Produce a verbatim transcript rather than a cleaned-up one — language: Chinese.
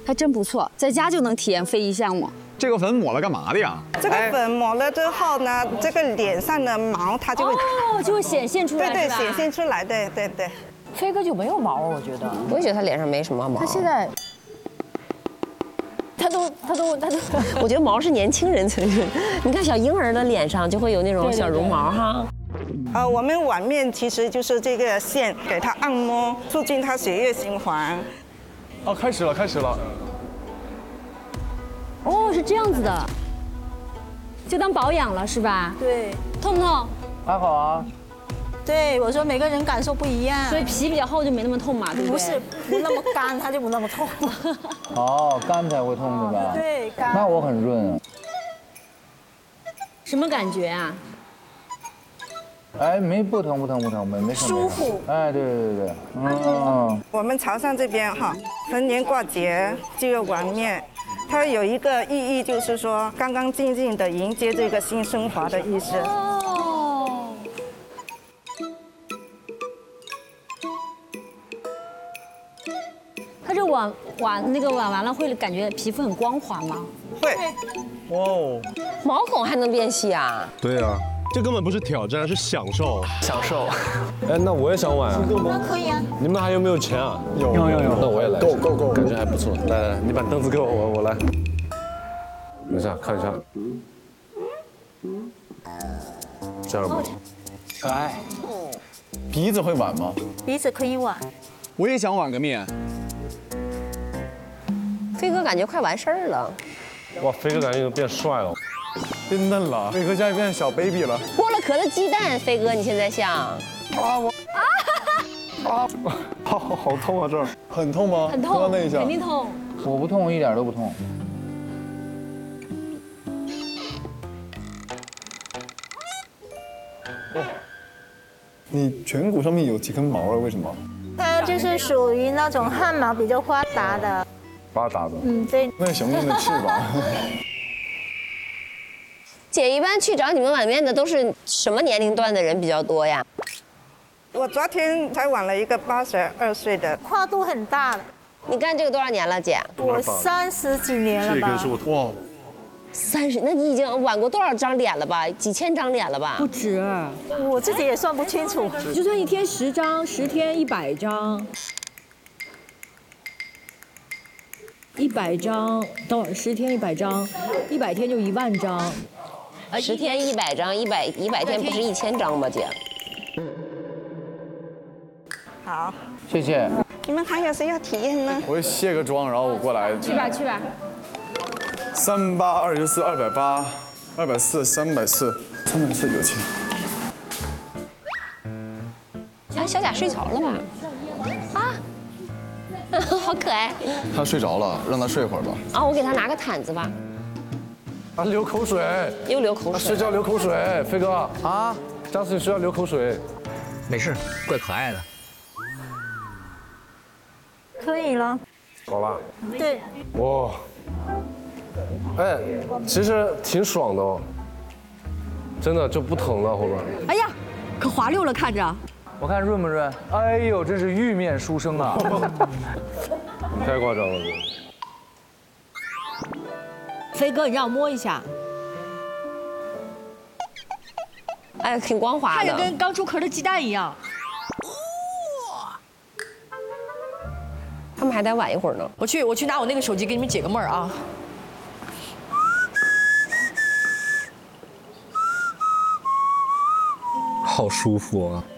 还真不错，在家就能体验非遗项目。 这个粉抹了干嘛的呀？ 这个粉抹了之后呢，这个脸上的毛它就会哦，就会显现出来， 对对，显现出来，对对对。 飞哥就没有毛，我觉得。 我也觉得他脸上没什么毛。 他现在，他都他都他都， 我觉得毛是年轻人才是。你看小婴儿的脸上就会有那种小绒毛哈。 呃，我们碗面其实就是这个线，给它按摩，促进它血液循环。 哦，开始了，开始了。 哦，是这样子的，就当保养了是吧？ 对， 痛不痛？ 还好啊。 对，我说每个人感受不一样， 所以皮比较厚就没那么痛嘛，对不对？ 不是，不那么干，它就不那么痛。 哦，干才会痛是吧？ 对，干。 那我很润啊。 什么感觉啊？ 哎，没不疼不疼不疼，没没疼。 舒服。 哎，对对对对，嗯。 我们潮汕这边哈，逢年过节这个碗面，它有一个意义，就是说干干净净的迎接这个新生活的意思。 哦。它这碗碗那个碗完了会感觉皮肤很光滑吗？ 会。 哇哦， 毛孔还能变细啊？ 对啊，这根本不是挑战，是享受。 享受。 哎，那我也想玩啊。 那可以啊。 你们还有没有钱啊？ 有有有有。 那我也来。 够够够， 感觉还不错。来来来，你把凳子给我，我我来。等一下看一下。这样吧。 可爱。 鼻子会挽吗？ 鼻子可以挽。 我也想挽个面。 飞哥感觉快完事儿了。 哇，飞哥感觉变帅了， 变嫩了。飞哥现在变小 baby 了。 剥了壳的鸡蛋，飞哥你现在像。 啊我。啊，好好痛啊这儿。很痛吗？ 很痛， 那一下。 肯定痛。 我不痛，一点都不痛。 哦，你颧骨上面有几根毛啊？为什么？ 它就是属于那种汗毛比较发达的。 发达的。 嗯，对。 那小面的翅膀。 姐一般去找你们碗面的都是什么年龄段的人比较多呀？ 我昨天才挽了一个八十二岁的， 跨度很大的。 你干这个多少年了，姐？ 我三十几年了吧。 哇， 三十，那你已经挽过多少张脸了吧？几千张脸了吧？ 不止， 我自己也算不清楚。 就算一天十张，十天一百张，一百张，等会儿十天一百张，一百天就一万张。 十天一百张，一百一百天不是一千张吗，姐？ 好， 谢谢。 你们还有谁要体验呢？ 我卸个妆，然后我过来。 去吧去吧。 三八二十四，二百八，二百四，三百四，三百四有钱。 哎，小贾睡着了吧？啊，好可爱。 他睡着了，让他睡会儿吧。 啊，我给他拿个毯子吧。 啊，流口水， 又流口水。 睡觉流口水，飞哥啊，张思你睡觉流口水。 没事，怪可爱的。 可以了。 好吧。 对。 哇。哎，其实挺爽的哦，真的就不疼了后边。 哎呀，可滑溜了，看着。 我看润不润？哎呦，真是玉面书生啊！ 你太夸张了。 飞哥，你让我摸一下。 哎，挺光滑的， 看着跟刚出壳的鸡蛋一样。 他们还得晚一会儿呢。 我去，我去拿我那个手机给你们解个闷儿啊。 好舒服啊！